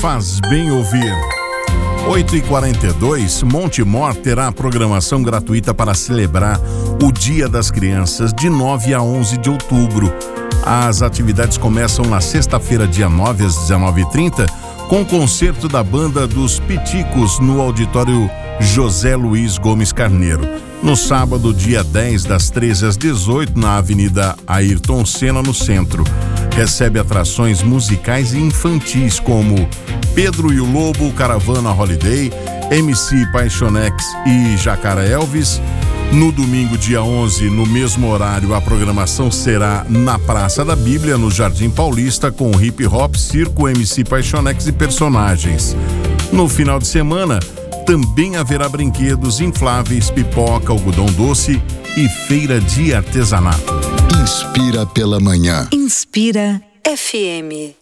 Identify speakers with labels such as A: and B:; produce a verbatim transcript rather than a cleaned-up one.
A: faz bem ouvir. oito e quarenta e dois, Montemor terá programação gratuita para celebrar o Dia das Crianças de nove a onze de outubro. As atividades começam na sexta-feira, dia nove, às dezenove e trinta, com concerto da banda dos Piticos no auditório José Luiz Gomes Carneiro. No sábado, dia dez, das treze às dezoito, na Avenida Ayrton Senna, no centro. Recebe atrações musicais e infantis como Pedro e o Lobo, Caravana Holiday, M C Paixonex e Jacara Elvis. No domingo, dia onze, no mesmo horário, a programação será na Praça da Bíblia, no Jardim Paulista, com hip hop, circo, M C Paixonex e personagens. No final de semana, também haverá brinquedos infláveis, pipoca, algodão doce e feira de artesanato.
B: Inspira pela manhã.
C: Inspira F M.